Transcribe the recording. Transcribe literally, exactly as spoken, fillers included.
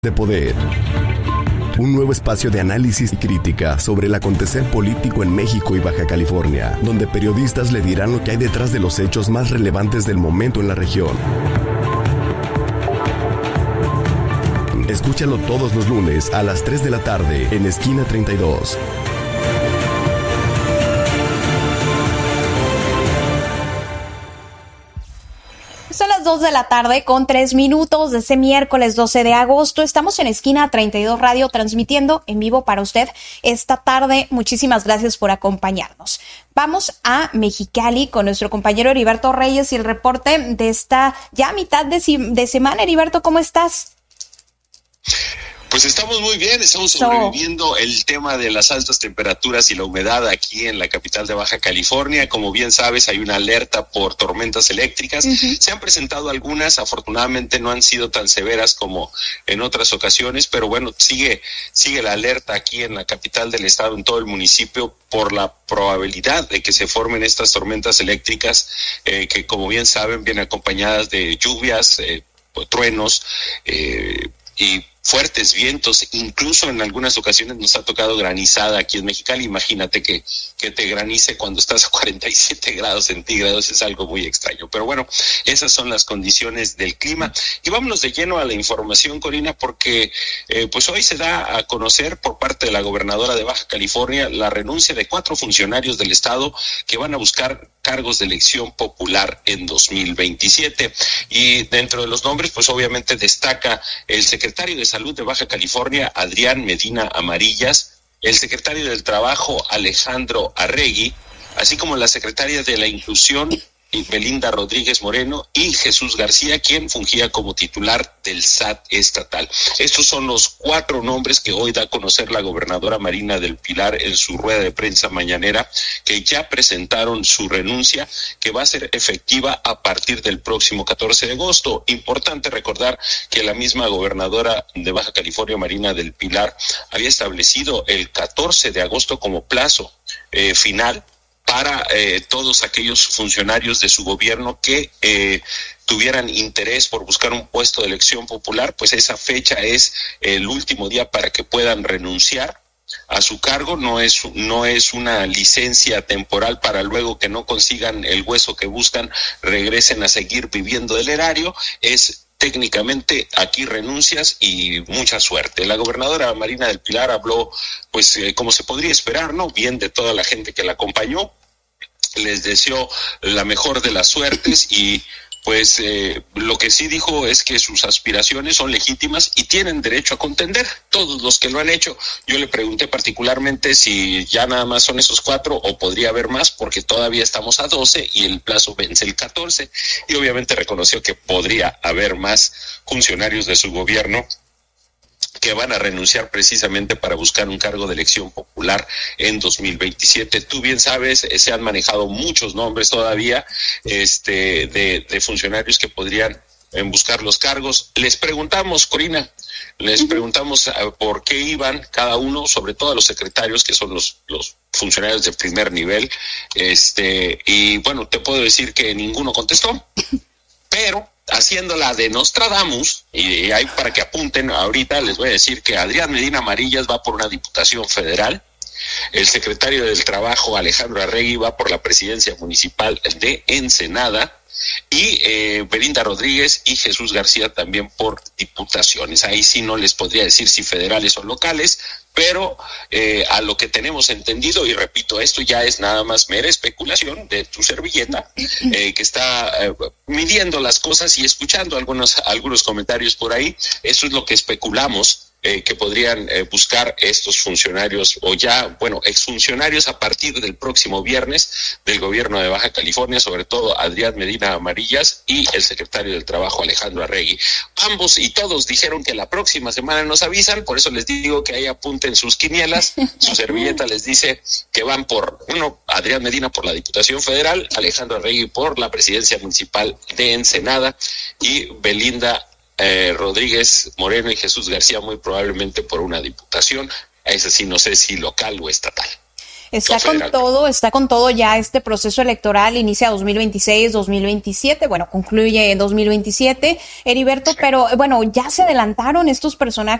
de poder. Un nuevo espacio de análisis y crítica sobre el acontecer político en México y Baja California, donde periodistas le dirán lo que hay detrás de los hechos más relevantes del momento en la región. Escúchalo todos los lunes a las tres de la tarde en Esquina treinta y dos. Son las dos de la tarde con tres minutos de ese miércoles doce de agosto. Estamos en Esquina treinta y dos Radio transmitiendo en vivo para usted esta tarde. Muchísimas gracias por acompañarnos. Vamos a Mexicali con nuestro compañero Heriberto Reyes y el reporte de esta ya mitad de, de semana. Heriberto, ¿cómo estás? Pues estamos muy bien, estamos sobreviviendo el tema de las altas temperaturas y la humedad aquí en la capital de Baja California. Como bien sabes, hay una alerta por tormentas eléctricas. Uh-huh. Se han presentado algunas, afortunadamente no han sido tan severas como en otras ocasiones, pero bueno, sigue, sigue la alerta aquí en la capital del estado, en todo el municipio, por la probabilidad de que se formen estas tormentas eléctricas, eh, que como bien saben, vienen acompañadas de lluvias, eh, truenos, eh, y fuertes vientos, incluso en algunas ocasiones nos ha tocado granizada aquí en Mexicali. Imagínate que, que te granice cuando estás a cuarenta y siete grados centígrados, es algo muy extraño. Pero bueno, esas son las condiciones del clima. Y vámonos de lleno a la información, Corina, porque eh, pues hoy se da a conocer por parte de la gobernadora de Baja California la renuncia de cuatro funcionarios del estado que van a buscar cargos de elección popular en dos mil veintisiete. Y dentro de los nombres, pues obviamente destaca el secretario de Salud de Baja California, Adrián Medina Amarillas, el secretario del Trabajo, Alejandro Arregui, así como la secretaria de la Inclusión, Belinda Rodríguez Moreno, y Jesús García, quien fungía como titular del S A T estatal. Estos son los cuatro nombres que hoy da a conocer la gobernadora Marina del Pilar en su rueda de prensa mañanera, que ya presentaron su renuncia, que va a ser efectiva a partir del próximo catorce de agosto. Importante recordar que la misma gobernadora de Baja California, Marina del Pilar, había establecido el catorce de agosto como plazo eh, final para eh, todos aquellos funcionarios de su gobierno que eh, tuvieran interés por buscar un puesto de elección popular. Pues esa fecha es el último día para que puedan renunciar a su cargo. No es, no es una licencia temporal para luego que no consigan el hueso que buscan, regresen a seguir viviendo del erario. Es técnicamente aquí renuncias y mucha suerte. La gobernadora Marina del Pilar habló, pues, eh, como se podría esperar, ¿no? Bien de toda la gente que la acompañó. Les deseó la mejor de las suertes y pues eh, lo que sí dijo es que sus aspiraciones son legítimas y tienen derecho a contender, todos los que lo han hecho. Yo le pregunté particularmente si ya nada más son esos cuatro o podría haber más, porque todavía estamos a doce y el plazo vence el catorce, y obviamente reconoció que podría haber más funcionarios de su gobierno que van a renunciar precisamente para buscar un cargo de elección popular en dos mil veintisiete. Tú bien sabes, eh, se han manejado muchos nombres todavía este, de, de funcionarios que podrían eh, buscar los cargos. Les preguntamos, Corina, les preguntamos uh, por qué iban cada uno, sobre todo a los secretarios, que son los, los funcionarios de primer nivel, este, y bueno, te puedo decir que ninguno contestó, pero haciéndola de Nostradamus, y ahí para que apunten, ahorita les voy a decir que Adrián Medina Amarillas va por una diputación federal, el secretario del Trabajo, Alejandro Arregui, va por la presidencia municipal de Ensenada, y eh, Belinda Rodríguez y Jesús García también por diputaciones. Ahí sí no les podría decir si federales o locales, pero eh, a lo que tenemos entendido, y repito, esto ya es nada más mera especulación de tu servilleta, eh, que está eh, midiendo las cosas y escuchando algunos, algunos comentarios por ahí. Eso es lo que especulamos. Eh, que podrían eh, buscar estos funcionarios, o ya, bueno, exfuncionarios a partir del próximo viernes del gobierno de Baja California, sobre todo Adrián Medina Amarillas y el secretario del Trabajo, Alejandro Arregui. Ambos y todos dijeron que la próxima semana nos avisan, por eso les digo que ahí apunten sus quinielas. Su servilleta les dice que van por, uno, Adrián Medina por la Diputación Federal, Alejandro Arregui por la Presidencia Municipal de Ensenada y Belinda Eh, Rodríguez Moreno y Jesús García muy probablemente por una diputación, a ese sí no sé si local o estatal. Está con todo, está con todo ya este proceso electoral, inicia dos mil veintiséis, dos mil veintisiete, bueno, concluye en dos mil veintisiete, Heriberto, pero bueno, ya se adelantaron estos personajes